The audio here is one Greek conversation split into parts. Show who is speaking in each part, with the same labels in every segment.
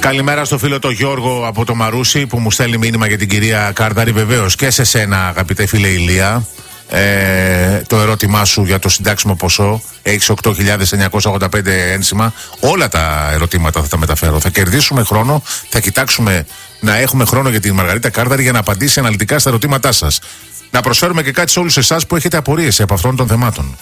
Speaker 1: Καλημέρα στο φίλο το Γιώργο από το Μαρούσι που μου στέλνει μήνυμα για την κυρία Κάρδαρη. Βεβαίως και σε σένα, αγαπητέ φίλε Ηλία. Το ερώτημά σου για το συντάξιμο ποσό. Έχεις 8.985 ένσημα. Όλα τα ερωτήματα θα τα μεταφέρω. Θα κερδίσουμε χρόνο. Θα κοιτάξουμε να έχουμε χρόνο για την Μαργαρίτα Κάρδαρη για να απαντήσει αναλυτικά στα ερωτήματά σας. Να προσφέρουμε και κάτι σε όλους εσάς που έχετε απορίες από αυτών των θεμάτων.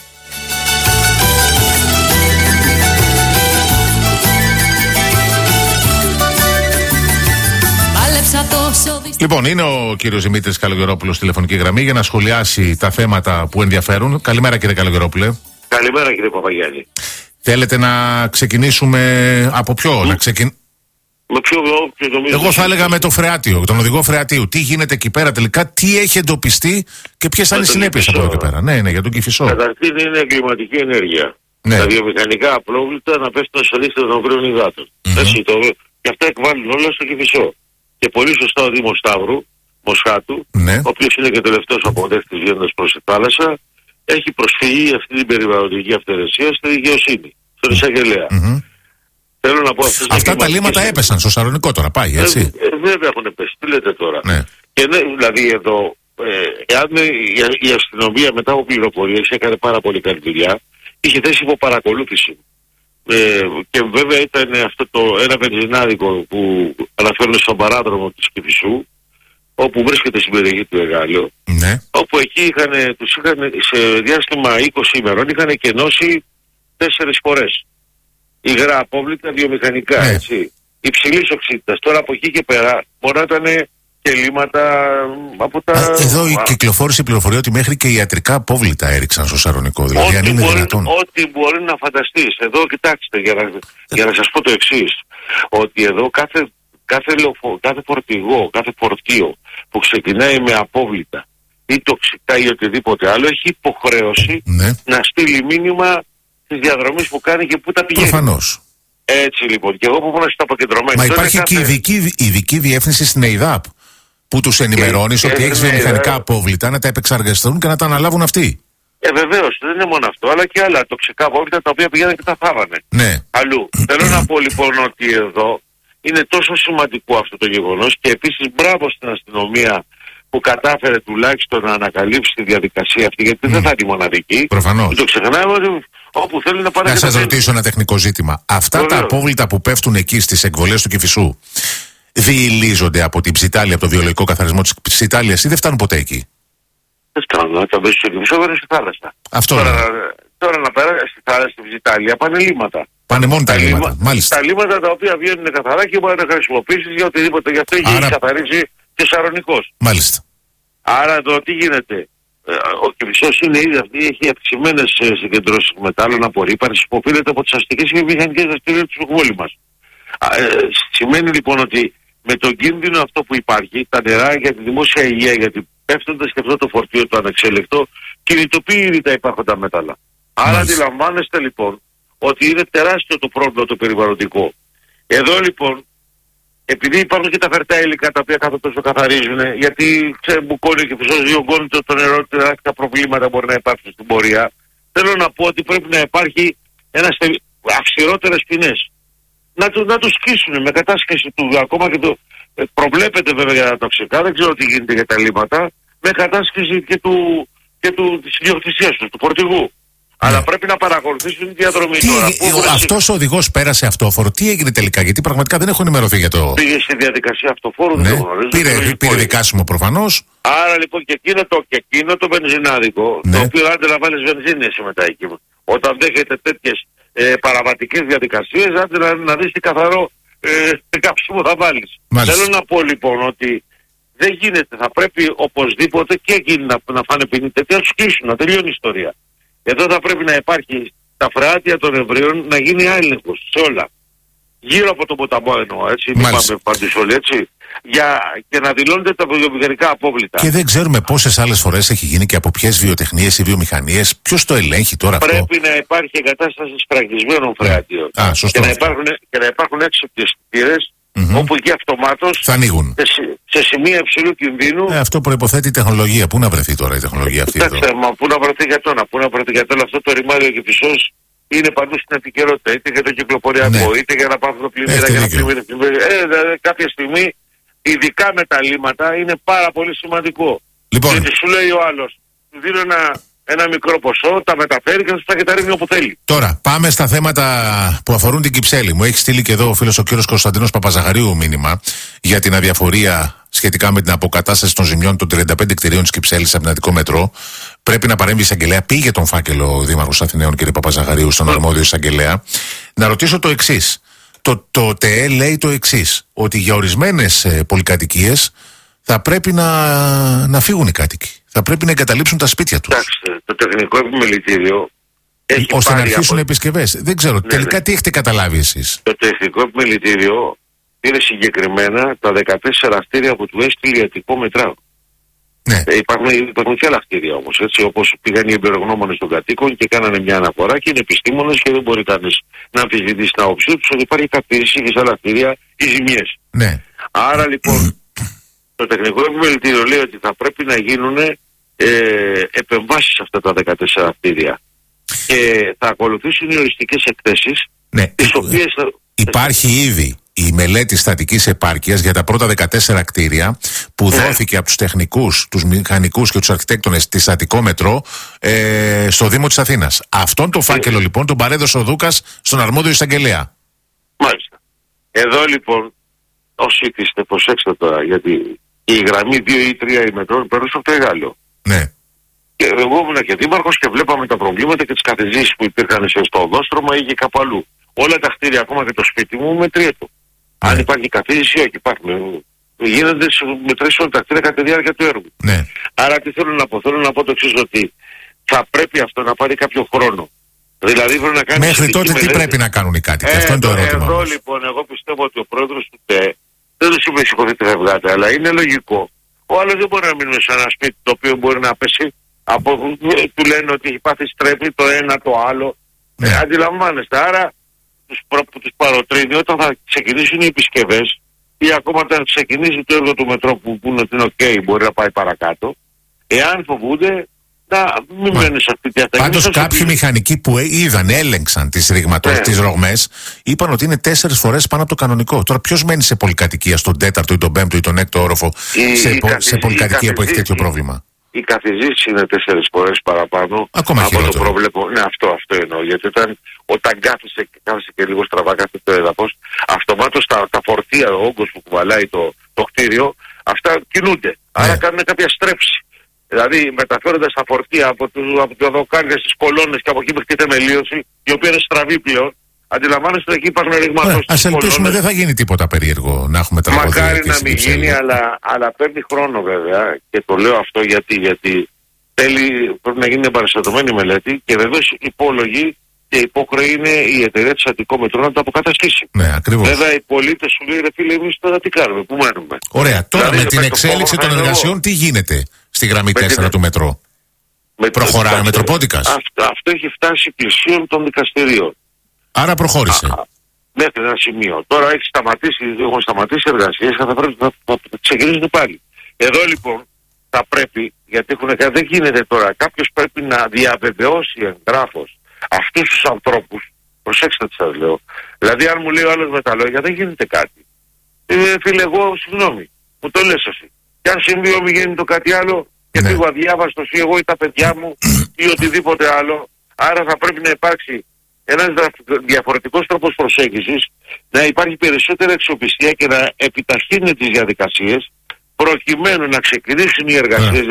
Speaker 1: Λοιπόν, είναι ο κύριος Δημήτρης Καλογερόπουλος στη τηλεφωνική γραμμή για να σχολιάσει τα θέματα που ενδιαφέρουν. Καλημέρα, κύριε Καλογερόπουλε.
Speaker 2: Καλημέρα, κύριε Παπαγιάννη.
Speaker 1: Θέλετε να ξεκινήσουμε από ποιο?
Speaker 2: Με ποιο
Speaker 1: Εγώ θα έλεγα με το φρεάτιο, τον οδηγό φρεατίου. Τι γίνεται εκεί πέρα τελικά, τι έχει εντοπιστεί και ποιες θα είναι οι συνέπειες από εδώ και πέρα. Ναι, για τον Κηφισό.
Speaker 2: Καταρχήν είναι εγκληματική ενέργεια.
Speaker 1: Ναι.
Speaker 2: Τα βιομηχανικά απρόβλητα να πέφτουν στο λίστα των αγρίων υδάτων. Και αυτά εκβάλλουν όλα στο Κηφισό. Και πολύ σωστά ο Δήμος Σταύρου, Μοσχάτου,
Speaker 1: ναι,
Speaker 2: ο οποίος είναι και τελευταίος αποδέκτης βγαίνοντας προς τη θάλασσα, έχει προσφυγεί αυτή την περιβαλλοντική αυθαιρεσία στη δικαιοσύνη, στον εισαγγελέα. Θέλω να πω
Speaker 1: αυτά τα λίμματα έπεσαν στο Σαρονικό τώρα, πάει έτσι.
Speaker 2: Βέβαια έχουν πέσει, τι λέτε τώρα.
Speaker 1: Ναι.
Speaker 2: Και ναι, δηλαδή εδώ, εάν η αστυνομία μετά από πληροφορίες έκανε πάρα πολύ καλή δουλειά, είχε θέσει υπό παρακολούθηση. Και βέβαια ήταν αυτό ένα βενζινάδικο που αναφέρουν στον παράδρομο της Κηφισού, όπου βρίσκεται στην περιοχή του Εγάλεο,
Speaker 1: ναι,
Speaker 2: όπου εκεί τους είχαν σε διάστημα 20 ημερών είχαν κενώσει 4 φορές υγρά απόβλητα βιομηχανικά,
Speaker 1: ναι,
Speaker 2: έτσι, υψηλής οξύτητας. Τώρα από εκεί και πέρα μπορεί να ήταν και λίμματα από τα...
Speaker 1: Εδώ κυκλοφόρησε η πληροφορία ότι μέχρι και ιατρικά απόβλητα έριξαν στο Σαρονικό. Δηλαδή, αν είναι δυνατόν.
Speaker 2: Ό,τι μπορεί να φανταστείς. Εδώ κοιτάξτε, για να σας πω το εξής. Ότι εδώ κάθε φορτηγό, κάθε φορτίο που ξεκινάει με απόβλητα ή τοξικά ή οτιδήποτε άλλο, έχει υποχρέωση,
Speaker 1: ναι, να
Speaker 2: στείλει μήνυμα στις διαδρομές που κάνει και πού τα πηγαίνει.
Speaker 1: Προφανώς.
Speaker 2: Έτσι λοιπόν. Και εγώ που ήμουν στα αποκεντρωμένα.
Speaker 1: Μα υπάρχει και ειδική διεύθυνση στην ΕΙΔΑΠ που τους ενημερώνεις ότι έχεις βιομηχανικά απόβλητα, να τα επεξεργαστούν και να τα αναλάβουν αυτοί.
Speaker 2: Βεβαίως, δεν είναι μόνο αυτό, αλλά και άλλα τοξικά απόβλητα τα οποία πηγαίνουν και τα θάβανε.
Speaker 1: Ναι.
Speaker 2: Αλλού. Θέλω να πω λοιπόν ότι εδώ είναι τόσο σημαντικό αυτό το γεγονός και επίσης μπράβο στην αστυνομία που κατάφερε τουλάχιστον να ανακαλύψει τη διαδικασία αυτή, γιατί δεν θα είναι μοναδική.
Speaker 1: Προφανώς.
Speaker 2: Το ξεχνάμε ότι όπου θέλει να πάρει.
Speaker 1: Να σας ρωτήσω ένα τεχνικό ζήτημα. Αυτά τα απόβλητα που πέφτουν εκεί στις εκβολές του Κηφισού διηλίζονται από την Ψιτάλια, από το βιολογικό καθαρισμό της Ψιτάλιας ή δεν φτάνουν ποτέ εκεί?
Speaker 2: Δεν φτάνουν, τα βρίσκουν στο Κηφισό, δεν είναι στη θάλασσα.
Speaker 1: Αυτό
Speaker 2: τώρα να πέρα στη θάλασσα, στην Ψιτάλια, πάνε λίμματα.
Speaker 1: Πάνε μόνο τα λίμματα. Μάλιστα.
Speaker 2: Τα λίμματα τα οποία βγαίνουν καθαρά και μπορεί να χρησιμοποιήσει για οτιδήποτε. Γι' αυτό έχει καθαρίσει και ο Σαρονικός.
Speaker 1: Μάλιστα.
Speaker 2: Άρα εδώ τι γίνεται? Ο Κηφισός είναι ήδη αυτή, έχει αυξημένες συγκεντρώσεις μετάλλων απορρίπανσης που οφείλεται από τις αστικές και μηχανικές δραστηριότητες του πόλη μας. Σημαίνει λοιπόν ότι με τον κίνδυνο αυτό που υπάρχει, τα νερά για τη δημόσια υγεία, γιατί πέφτοντας και αυτό το φορτίο το ανεξέλεκτο, κινητοποιεί ήδη τα υπάρχοντα μέταλλα. Άρα αντιλαμβάνεστε λοιπόν ότι είναι τεράστιο το πρόβλημα το περιβαλλοντικό. Εδώ λοιπόν, επειδή υπάρχουν και τα φερτά υλικά τα οποία κάθε τόσο καθαρίζουν, γιατί μπουκώνει και φυσός διωγγώνει το νερό, τεράστια προβλήματα μπορεί να υπάρξουν στην πορεία, θέλω να πω ότι πρέπει να υπάρχει αυστηρότερες ποινές. Να τους σκίσουν με κατάσχεση του, ακόμα και το προβλέπεται βέβαια για τα τοξικά, δεν ξέρω τι γίνεται για τα λίμματα, με κατάσχεση της ιδιοκτησίας του φορτηγού. Αλλά πρέπει να παρακολουθήσουν τη διαδρομή τώρα.
Speaker 1: Αυτός ο οδηγός πέρασε αυτόφορο. Τι έγινε τελικά? Γιατί πραγματικά δεν έχω ενημερωθεί για το...
Speaker 2: Πήγε στη διαδικασία αυτοφόρου,
Speaker 1: ναι,
Speaker 2: δεν το γνωρίζω.
Speaker 1: Πήρε δικάσιμο προφανώς.
Speaker 2: Άρα λοιπόν και εκείνο το βενζινάδικο, ναι, το οποίο άντε να βάλεις βενζίνη εσύ μετά εκεί. Όταν δέχεται τέτοιες παραβατικές διαδικασίες, άντε να δεις τι καθαρό καύσιμο θα βάλεις. Θέλω να πω λοιπόν ότι δεν γίνεται, θα πρέπει οπωσδήποτε και εκείνοι να φάνε ποινή τέτοια, να τους κλείσουν, να τελειώνει η ιστορία. Εδώ θα πρέπει να υπάρχει τα φρεάτια των Εβραίων να γίνει έλεγχος σε όλα. Γύρω από τον ποταμό εννοώ, έτσι, μην πάμε πάντως όλοι, έτσι. Και να δηλώνονται τα βιομηχανικά απόβλητα.
Speaker 1: Και δεν ξέρουμε πόσες άλλες φορές έχει γίνει και από ποιες βιοτεχνίες ή βιομηχανίες. Ποιος το ελέγχει τώρα αυτό?
Speaker 2: Πρέπει να υπάρχει εγκατάσταση σφραγισμένων φρεατίων. Και να υπάρχουν έξυπνες αισθητήρες, όπου εκεί αυτομάτως
Speaker 1: θα ανοίγουν.
Speaker 2: Σε σημεία υψηλού κινδύνου.
Speaker 1: Αυτό προϋποθέτει η τεχνολογία. Πού να βρεθεί τώρα η τεχνολογία αυτή?
Speaker 2: Κοιτάξτε, μα πού να βρεθεί για τώρα, αυτό το ρημάδιο Κηφισός είναι παντού στην επικαιρότητα, είτε για το κυκλοφοριακό, είτε για να πάρουν το πλημμύρα, για να πλημμύρει. Κάποια στιγμή, ειδικά με τα λίμματα, είναι πάρα πολύ σημαντικό.
Speaker 1: Λοιπόν.
Speaker 2: Γιατί σου λέει ο άλλος, του δίνω ένα μικρό ποσό, τα μεταφέρει και θα τα καταρρύνει όπου θέλει.
Speaker 1: Τώρα, πάμε στα θέματα που αφορούν την Κυψέλη. Μου έχει στείλει και εδώ ο φίλος ο κύριος Κωνσταντίνος Παπαζαχαρίου μήνυμα για την αδιαφορία σχετικά με την αποκατάσταση των ζημιών των 35 κτηρίων της Κυψέλης από την Αττικό Μετρό. Πρέπει να παρέμβει η εισαγγελέα. Πήγε τον φάκελο ο Δήμαρχος Αθηναίων, κύριε Παπαζαχαρίου, στον αρμόδιο εισαγγελέα. Να ρωτήσω το εξής. Το ΤΕΕ λέει το εξής, ότι για ορισμένες πολυκατοικίες θα πρέπει να φύγουν οι κάτοικοι. Θα πρέπει να εγκαταλείψουν τα σπίτια τους.
Speaker 2: Εντάξει, το τεχνικό επιμελητήριο έχει
Speaker 1: ώστε να αρχίσουν επισκευές. Δεν ξέρω, τελικά τι έχετε καταλάβει εσείς?
Speaker 2: Το τεχνικό επιμελητήριο πήρε συγκεκριμένα τα 14 κτίρια που του έστειλε η Αττικό Μετρό.
Speaker 1: Ναι.
Speaker 2: Υπάρχουν και άλλα κτίρια όμως, έτσι, όπως πήγαν οι εμπειρογνώμονες των κατοίκων και κάνανε μια αναφορά και είναι επιστήμονες και δεν μπορεί κανείς να αμφισβητήσει την άποψή τους ότι υπάρχει καπτήριση και σε άλλα κτίρια οι ζημιές.
Speaker 1: Ναι.
Speaker 2: Άρα λοιπόν το τεχνικό επιμελητήριο λέει ότι θα πρέπει να γίνουν επεμβάσεις σε αυτά τα 14 κτίρια και θα ακολουθήσουν οι οριστικές εκθέσεις,
Speaker 1: ναι.
Speaker 2: τις οποίες
Speaker 1: υπάρχει ήδη η μελέτη στατικής επάρκειας για τα πρώτα 14 κτίρια που δόθηκε από τους τεχνικούς, τους μηχανικούς και τους αρχιτέκτονες της Αττικό Μετρό στο Δήμο της Αθήνας. Αυτόν τον φάκελο λοιπόν τον παρέδωσε ο Δούκας στον αρμόδιο εισαγγελέα.
Speaker 2: Μάλιστα. Εδώ λοιπόν όσοι ήθιστε, προσέξτε τώρα, γιατί η γραμμή 2 ή 3 η Μετρό περνούσε από το Εγάλεο.
Speaker 1: Ναι.
Speaker 2: Και εγώ ήμουν και δήμαρχος και βλέπαμε τα προβλήματα και τις καθεζήσεις που υπήρχαν στο οδόστρωμα ή και κάπου αλλού. Όλα τα κτίρια, ακόμα και το σπίτι μου, μετριέτο. Αν υπάρχει καθίζηση ή όχι, υπάρχουν. Γίνονται μετρήσεις όλα τα κτίρια κατά τη διάρκεια του έργου.
Speaker 1: Ναι.
Speaker 2: Άρα τι θέλω να πω? Θέλω να πω το εξής, ότι θα πρέπει αυτό να πάρει κάποιο χρόνο. Δηλαδή πρέπει να κάνει.
Speaker 1: Μέχρι τότε τι πρέπει να κάνουν οι κάτοικοι? Αυτό είναι το ερώτημα.
Speaker 2: Εδώ λοιπόν, εγώ πιστεύω ότι ο πρόεδρος του ΤΕ δεν του είπε σηκωθείτε φευγάτε, αλλά είναι λογικό. Ο άλλος δεν μπορεί να μείνει σε ένα σπίτι το οποίο μπορεί να πέσει. Του λένε ότι έχει πάθει στρέφει το ένα το άλλο.
Speaker 1: Ναι.
Speaker 2: Αντιλαμβάνεστε. Άρα τους παροτρύνει όταν θα ξεκινήσουν οι επισκευές ή ακόμα όταν ξεκινήσει το έργο του Μετρό που πούνε ότι είναι ok, μπορεί να πάει παρακάτω. Εάν φοβούνται να μην μένουν σε αυτή τη αταγή.
Speaker 1: Πάντως κάποιοι μηχανικοί που έλεγξαν τις τις ρογμές, είπαν ότι είναι 4 φορές πάνω από το κανονικό. Τώρα ποιος μένει σε πολυκατοικία στον 4ο ή τον 5ο ή τον 6ο όροφο σε πολυκατοικία που έχει τέτοιο πρόβλημα?
Speaker 2: Η καθιζήτηση είναι 4 φορές παραπάνω
Speaker 1: ακόμα
Speaker 2: από το προβλεπό. Ναι, αυτό εννοώ. Γιατί όταν κάθεσαι και λίγο στραβά κάθεται το έδαφος, αυτομάτως τα φορτία, ο όγκος που κουβαλάει το κτίριο, αυτά κινούνται. Άρα κάνουν κάποια στρέψη. Δηλαδή μεταφέροντας τα φορτία από τα δοκάρια στις κολόνες και από εκεί μέχρι τη θεμελίωση, η οποία είναι στραβή πλέον. Αντιλαμβάνεστε, εκεί υπάρχουν ρηγματώσεις.
Speaker 1: Ας ελπίσουμε δεν θα γίνει τίποτα περίεργο να έχουμε τραγωδία.
Speaker 2: Μακάρι να μην γίνει, αλλά παίρνει χρόνο βέβαια. Και το λέω αυτό γιατί πρέπει να γίνει εμπαριστατωμένη μελέτη και βεβαίως υπόλογη και υπόχρεη είναι η εταιρεία της Αττικό Μετρό να το αποκαταστήσει.
Speaker 1: Ναι, ακριβώς.
Speaker 2: Βέβαια οι πολίτες σου λέει ρε φίλε, εμείς τώρα τι κάνουμε, πού μένουμε?
Speaker 1: Ωραία, τώρα δηλαδή, με την εξέλιξη των εργασιών τι γίνεται στη γραμμή 4 του Μετρό? Προχωράει ο Μετροπόντικας?
Speaker 2: Αυτό έχει φτάσει πλησίων των δικαστηρίων.
Speaker 1: Άρα προχώρησε.
Speaker 2: Μέχρι ένα σημείο. Τώρα έχουν σταματήσει εργασίες και θα πρέπει να ξεκινήσουν πάλι. Εδώ λοιπόν θα πρέπει, γιατί δεν γίνεται τώρα, κάποιος πρέπει να διαβεβαιώσει εγγράφος αυτούς τους ανθρώπους. Προσέξτε τι σας λέω. Δηλαδή αν μου λέει ο άλλος με τα λόγια δεν γίνεται κάτι. Φίλε, εγώ συγγνώμη, μου το λες εσύ. Και αν συμβεί όμως γίνει το κάτι άλλο και φύγω αδιάβαστος ή εγώ ή τα παιδιά μου ή οτιδήποτε άλλο. Άρα θα πρέπει να υπάρξει ένας διαφορετικός τρόπος προσέγγισης, να υπάρχει περισσότερη αξιοπιστία και να επιταχύνει τις διαδικασίες προκειμένου να ξεκινήσουν οι εργασίες.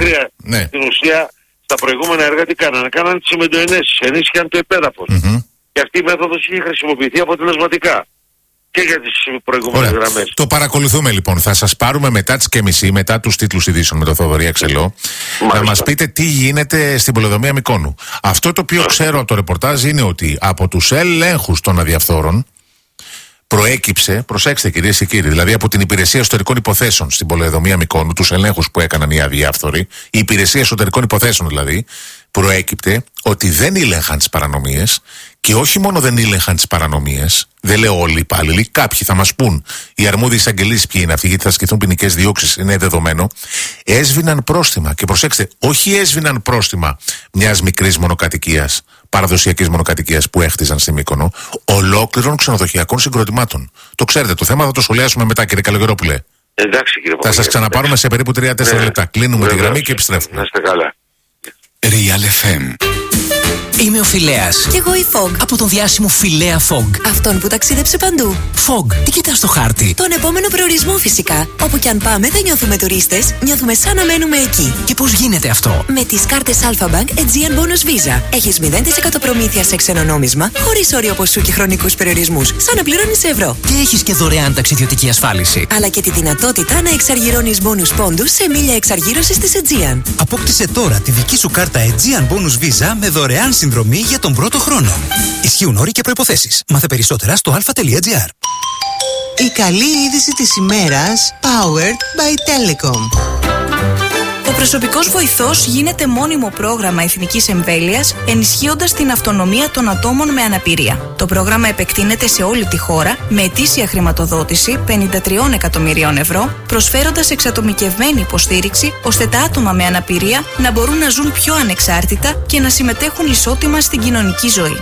Speaker 2: Στην ουσία στα προηγούμενα έργα τι κάνανε? Κάνανε τις συμμετοενέσεις, ενίσχυαν το επέδαφος. Και αυτή η μέθοδος είχε χρησιμοποιηθεί αποτελεσματικά και για τις προηγούμενες γραμμές.
Speaker 1: Το παρακολουθούμε λοιπόν. Θα σας πάρουμε μετά τις 6:30, μετά τους τίτλους ειδήσεων με τον Θοδωρή Αξελό, να μας πείτε τι γίνεται στην πολεοδομία Μυκόνου. Αυτό το οποίο ξέρω από το ρεπορτάζ είναι ότι από τους ελέγχους των αδιαφθόρων προέκυψε, προσέξτε κυρίες και κύριοι, δηλαδή από την Υπηρεσία Εσωτερικών Υποθέσεων στην πολεοδομία Μυκόνου, τους ελέγχους που έκαναν οι αδιάφθοροι, η Υπηρεσία Εσωτερικών Υποθέσεων δηλαδή, προέκυπτε ότι δεν ήλεγχαν τις παρανομίες Και όχι μόνο δεν ήλεγχαν τις παρανομίες, δεν λέω όλοι οι υπάλληλοι, κάποιοι θα μας πούν, οι αρμόδιοι εισαγγελείς ποιοι είναι αυτοί, γιατί θα ασκηθούν ποινικές διώξεις, είναι δεδομένο. Έσβηναν πρόστιμα. Και προσέξτε, όχι έσβηναν πρόστιμα μιας μικρής μονοκατοικίας, παραδοσιακής μονοκατοικίας που έχτιζαν στη Μύκονο, ολόκληρων ξενοδοχειακών συγκροτημάτων. Το ξέρετε, το θέμα θα το σχολιάσουμε μετά, κύριε Καλογερόπουλε.
Speaker 2: Εντάξει, κύριε
Speaker 1: θα σας ξαναπάρουμε σε περίπου 3-4 λεπτά. Κλείνουμε τη γραμμή και επιστρέφουμε.
Speaker 2: Να είστε καλά.
Speaker 3: Real FM. Είμαι ο Φιλέας.
Speaker 4: Κι εγώ η Fog.
Speaker 3: Από τον διάσημο Φιλέα Fog.
Speaker 4: Αυτόν που ταξίδεψε παντού.
Speaker 3: Fog, τι κοιτάς στο χάρτη?
Speaker 4: Τον επόμενο προορισμό φυσικά. Όπου κι αν πάμε δεν νιώθουμε τουρίστες, νιώθουμε σαν να μένουμε εκεί.
Speaker 3: Και πώς γίνεται αυτό?
Speaker 4: Με τις κάρτες Alpha Bank Aegean Bonus Visa. Έχεις 0% προμήθεια σε ξένο νόμισμα, χωρίς όριο ποσού και χρονικούς περιορισμούς. Σαν να πληρώνεις ευρώ.
Speaker 3: Και έχεις και δωρεάν ταξιδιωτική ασφάλιση.
Speaker 4: Αλλά και τη δυνατότητα να εξαργυρώνεις bonus πόντους σε μίλια εξαργύρωσης της Aegean.
Speaker 5: Απόκτησε τώρα τη δική σου κάρτα Aegean Bonus Visa με δωρεάν συνδρομή για τον πρώτο χρόνο. Ισχύουν όροι και προϋποθέσεις. Μάθε περισσότερα στο alpha.gr.
Speaker 6: Η καλή είδηση της ημέρας, powered by Telecom.
Speaker 7: Ο προσωπικός βοηθός γίνεται μόνιμο πρόγραμμα εθνικής εμβέλειας, ενισχύοντας την αυτονομία των ατόμων με αναπηρία. Το πρόγραμμα επεκτείνεται σε όλη τη χώρα με ετήσια χρηματοδότηση 53 εκατομμυρίων ευρώ, προσφέροντας εξατομικευμένη υποστήριξη ώστε τα άτομα με αναπηρία να μπορούν να ζουν πιο ανεξάρτητα και να συμμετέχουν ισότιμα στην κοινωνική ζωή.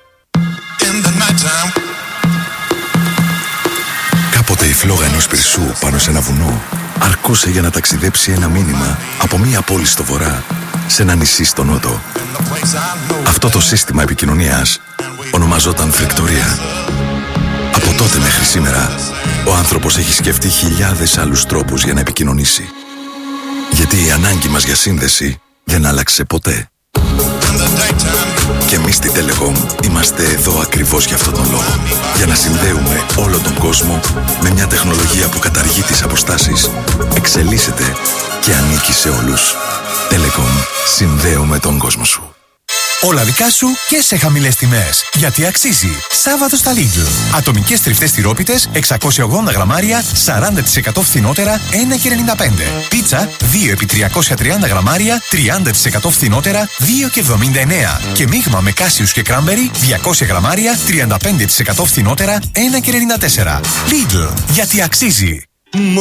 Speaker 8: Κάποτε η φλόγα ενός πυρσού πάνω σε ένα βουνό αρκούσε για να ταξιδέψει ένα μήνυμα από μία πόλη στο βορρά σε ένα νησί στο νότο. Αυτό το σύστημα επικοινωνίας ονομαζόταν φρικτορία. Από τότε μέχρι σήμερα ο άνθρωπος έχει σκεφτεί χιλιάδες άλλους τρόπους για να επικοινωνήσει. Γιατί η ανάγκη μας για σύνδεση δεν άλλαξε ποτέ. Και εμείς στη Telecom είμαστε εδώ ακριβώς για αυτόν τον λόγο. Για να συνδέουμε όλο τον κόσμο με μια τεχνολογία που καταργεί τις αποστάσεις, εξελίσσεται και ανήκει σε όλους. Telecom. Συνδέουμε τον κόσμο σου.
Speaker 9: Όλα δικά σου και σε χαμηλές τιμές. Γιατί αξίζει. Σάββατο στα Lidl. Ατομικές τριφτές τυρόπιτες 680 γραμμάρια 40% φθηνότερα 1,95. Πίτσα 2 επί 330 γραμμάρια 30% φθηνότερα 2,79. Και μείγμα με κάσιους και κράμπερι 200 γραμμάρια 35% φθηνότερα 1,94. Lidl. Γιατί αξίζει.